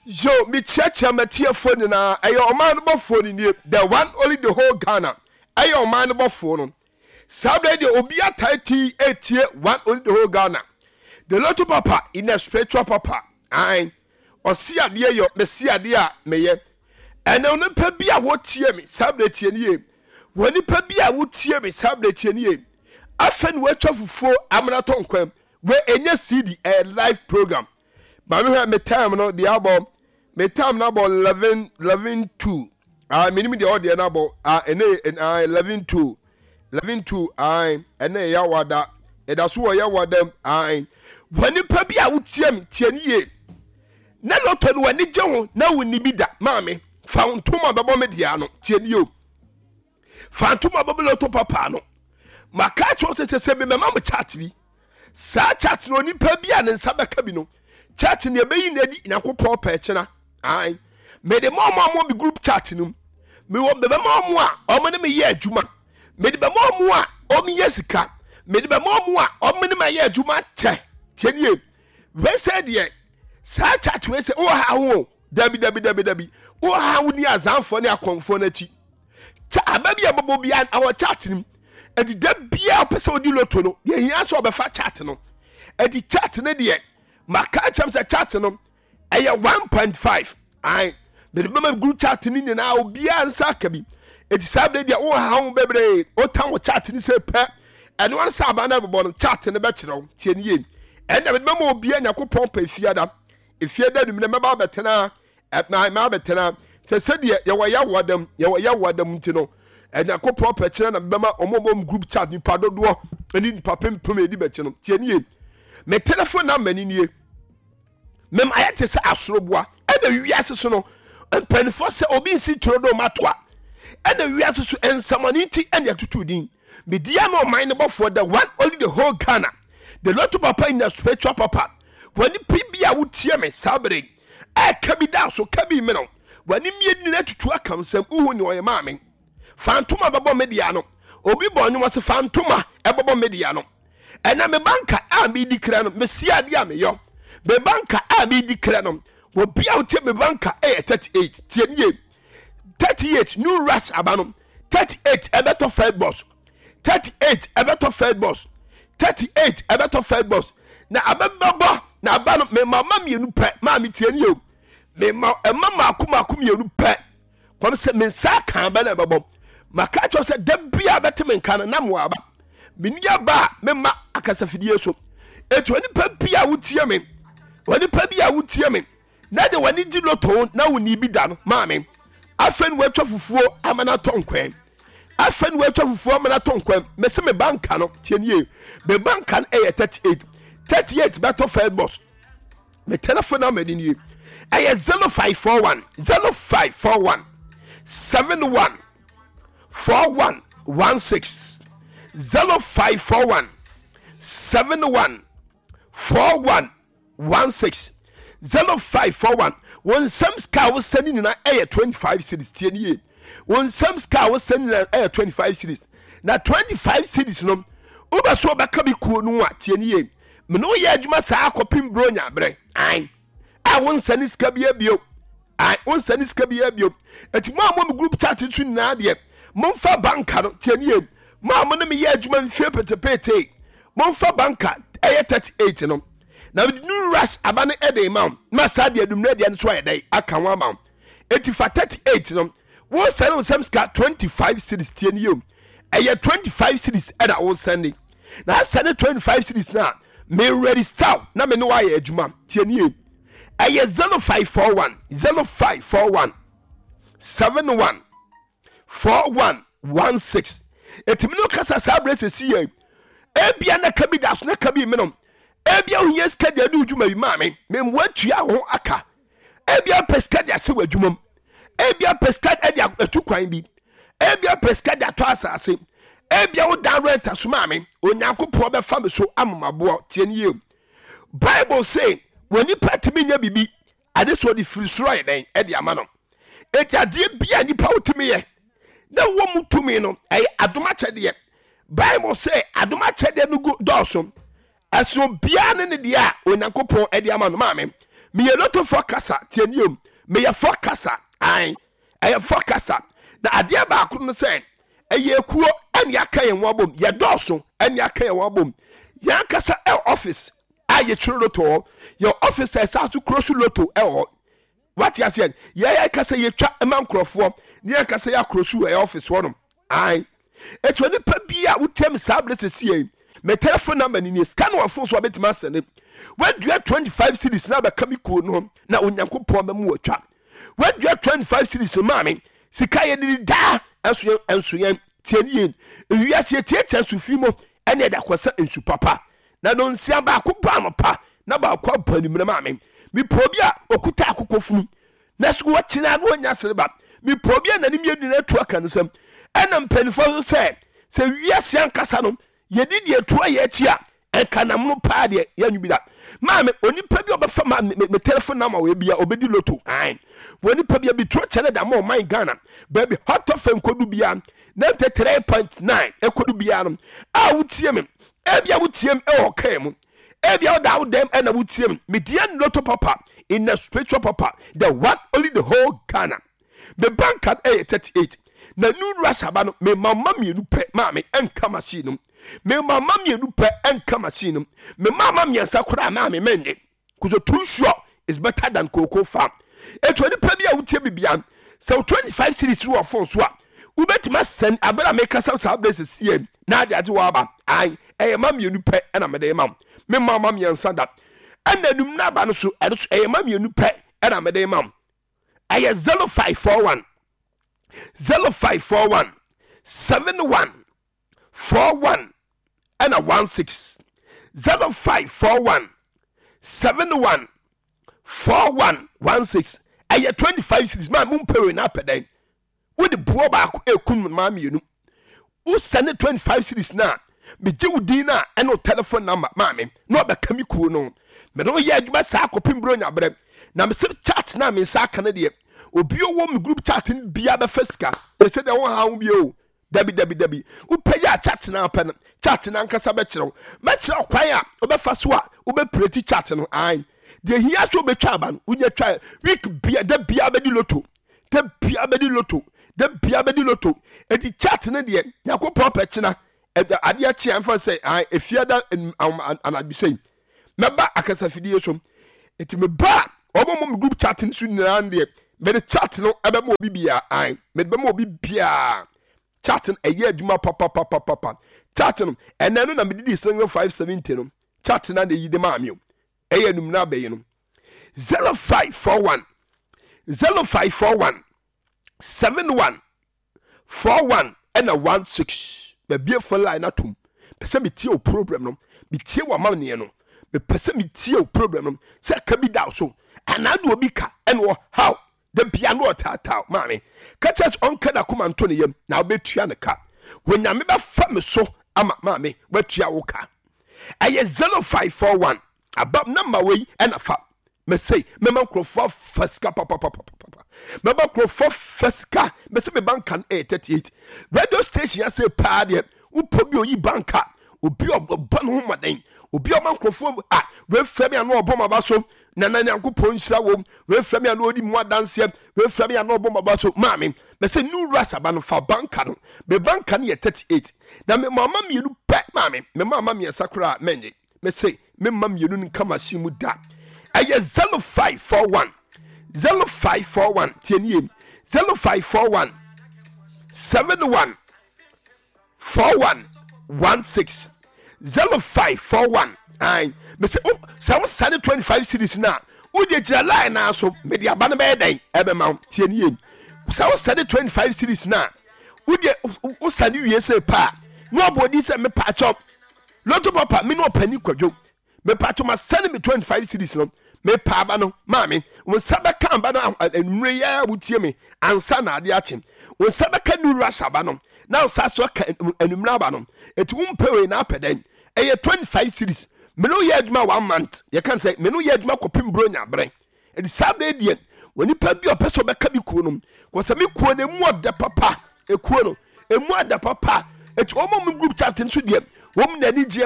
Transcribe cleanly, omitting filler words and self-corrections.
Yo, me checha matia phone na ayo man bo phone ni the one only the whole Ghana. Ayo man bo phone. Sabre de obi atati etie one only the whole Ghana. The little papa in a spiritual papa. Aye. O si ade yo me si ade a meye. Ene ono pa bia wo tie me sabre tie ni. Woni pa bia wo tie me sabre tie ni. Afen we twafufuo amna tonkwam. We enye CD a live program. But me have me time no the album. Me time now about 11 2. Minimum the audio now about 11 2. 11 2 and ya wada. That's why ya wada when you pay a would see me 10 years. Na not on when it joe now we need that mammy. Found two my babo mediano 10 you. Found two my babo to papano. My cat was to say me mamma chat me. Sa chat no ni pabian and sabacabino. Chatting your baby in a couple petchena. Aye, made the mama be group chatting. Me want the mamma, or many year Juma. Made the mamma, or me yesica. Made the mamma, or many my year Juma. 10 years. Where said yet? Such chat we say, oh, how, Debbie. Oh, how would you azam for near conformity? A baby a bubble behind our chatting. And the dead be a person you lotono. Yeah, he answered the fat chatting. And the chatting yet. My catch up the chatting. I 1.5. I the remember group chatting in now be answer kabi. It is Saturday the oh how baby o time chatting say pet and one Sabana born chatting the bachelor 10 years. And I remember be an yakupon pay fiada. If you don't remember betena at my betena said ya were them to know. And I could pop a channel and Bama or mom group chat you pardon door and in papin pume di bachelor 10 years. My telephone number in ye. Mem ayate se asoroboa ena wiase so no mpanifo se obi si trodo matwa ena wiase so ensamaniti ena tutudin media no mind for the one only the whole Ghana the lot papa in the spiritual papa when the pibia would tie me sabre e kabi da so kabi me no when mieni na tutu akam sam uhu ni oye maame fantoma babo media no obi bonyo was fantoma e babo media no ena me banka a me dikra no me sia dia me yo be banka a me dikra no wo bia wote me banka 38 tienye 38 new rush abano 38 ebeto fed boss 38 ebeto fed boss 38 ebeto fed boss na abababa na abano me mama mienu pe ma me tienye o me mama akuma mienu pe kwam se me nsa kan ba na babo maka cho se da bia beteme nkan na mo aba binia ba me ma akasafidie so etu ani pa bia wotie me wani pa bia wotie me na de wani di loto na woni bi da no maame afen we twafufuo amana tonkwem afen we twafufuo amana tonkwem me se me banka no tienie be banka no 38 beto fed boss me telephone number ni nie 0541 71 4116 0541 71 4116 0541 when some scar was sending in a 25 cities 10 years when some scar was sending in a 25 cities now 25 cities no uba so baka bi kuo no a 10 years me no ye adwuma saa akopim bronya bre ai I won send this kabia bio I won send this kabia bio eti mo group chat tu na de momfa banka no 10 years ma mo na me ye adwuma mfie petepete momfa banka 38 no na with new rush abane ede mam masa de adumre de so ayedai aka wa mam 38 no wo send some scar 25 cities 10 years eye 25 cities eda wo sending na send 25 cities na me ready start na me no aye adwuma 10 years eye 0541 71 4116 etimino kasa sabrese siye ebia na kabi das na kabi menom ebia hu yes ka de adwuma bi maame me mwatua ho aka ebia peska de ase wadwumam ebia peska de atukwan bi ebia peska de ato asase ebia wo dan rent aso maame onyankopɔ be fa me so amamabo tienye Bible say when you patimi nya bibi ade so de free soro yeden e de ama no eti ade bia nipa wotimi ye na wo mutumi no ay adoma kyede Bible say adoma kyede no go doso aso bia ne dia onyankopon e de ama no maame me ye loto for kasa tienium me ye for kasa ai e for kasa na ade ba ko no say eye kuo ene aka ye wobom ye doso ene aka ye wobom ya kasa office aye churu loto your office esa to cross loto what you say ye kasa ye twa emankrofo ne kasa ya cross e office wonom ai eto ni pa bia wotem sablete sie me telephone number ni scan wa phone so betima sene wadua 25 series na ba kamiko no na onyankopon mamu watwa wadua 25 series maame sika ye ni da enso ye tienien wiase tietia sufimo ene da kwasa ensu papa na no nsia ba akopa no pa na ba akwa panimre maame mi probia okuta akokofum na so watina no nya sereba mi probia na ni mienu na tu aka no sam ena mpanifo se wiase ankasa no yedi de atuwa ye chia enkanam no pa de yanubida maame onipa bi obefa me telephone number we bia obedi loto ai wonipa bi tro chele da mo my Ghana baby hot of enkodu bia 93.9 ekodu bia no a wutie me e bia wutie me e okay mu e bia oda dem e na wutie me dia loto papa in a spiritual papa the one only the whole Ghana the bank card 38 na nu rasaba no me mama mienu pe maame enka machine me mama mienu pe enka machine me mama miensa kura maame mende kuzo too sure is better than cocoa farm eto ni pe bia wutie bibia so 25 series ru of phone so a ubetima send abela make us out blesses here na de ade wa ba ai mama mienu pe na me de mam me mama miensa da ananum na ba no so mama mienu pe na me de mam aye 0541 0541 71 41 and a 16 0541 71 41 16 aye 25 series ma mumpewe na peden wo de buo ba ekun ma mienu wo send 25 series na me je wudi na eno telephone number ma me no be kamikuo no me no ye adwuma sa akopim bro nya bre na me se chat na me sa aka na de obi owo me group chat ni bia be fiska e se de won ha wo bi o dabi wo paya chat na pen chat na nkasa be kire me kire kwan a obefa so a obepreti chat no ai de hia so betwa aba no unya twa week bia da bia be di loto da bia be di loto da bia be di loto e di chat na de yakopɔ pɛkye na ade a kye amfa sɛ ai efiada anabisei meba akasa fidie so eti me ba obo mo group chat nsu nyina de me de chat no ebe mo obi bia ai me be mo obi bia chat no eye adwuma papa chat no enanu na me didi 570 no chat na de yide ma me o eye num na be no 0541 71 41 and a 16 me bia for line atum pese me tie o problem no me tie wa ma ne no me pese me tie o problem no se ka bi da so anadu obi ka eno how the piano tata mami catches on kada kuma ntone yam na obetua ne ka wonya me ba fa me so ama mami wetua wo ka aye 0541 abab number we and afa me say me man crofo faska papa me ba crofo faska me say me bankan 38 radio station ya say pa de wo pobi oyi banka obi oba no homaden obi o man crofo we fami anu oboma ba so na nyankopon hira wom we fami anu odi mu adanse we fami anu oboma ba so mami me say nu rasaba no fa banka no me banka no 38 na me mama mienu pe mami me mama mi sakura menje me say me mama mienu nka masimu da aye 0541 tieniem 0541 71 41 16 0541 ai me say oh so we send 25 series na wo de gira line na so me de aba na be den ebe ma tieniem so we send 25 series na wo de wo send wie say pa no abodi say me pa chop loto papa me no pani kwadwo me pa to ma send me 25 series no me pa ba no mami won sabeka ba no enure ya wutie me ansa na ade achim won sabeka nuru asaba no na sa so ka enumra ba no eti won pewe na apeden eye 25 series me no ye adwuma 1 month ye kan say me no ye adwuma kopim bro nya bre edi sabe die woni pa bi opeso beka bi kuo no wo se me kuo na mu oda papa ekuo no emu oda papa eti omo mu group chat nso die wom na ni gie